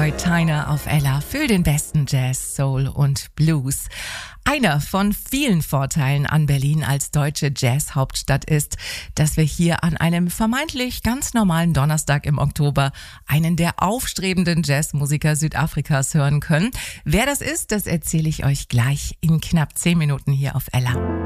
Roy Tyner auf Ella für den besten Jazz, Soul und Blues. Einer von vielen Vorteilen an Berlin als deutsche Jazz-Hauptstadt ist, dass wir hier an einem vermeintlich ganz normalen Donnerstag im Oktober einen der aufstrebenden Jazzmusiker Südafrikas hören können. Wer das ist, das erzähle ich euch gleich in knapp 10 Minuten hier auf Ella.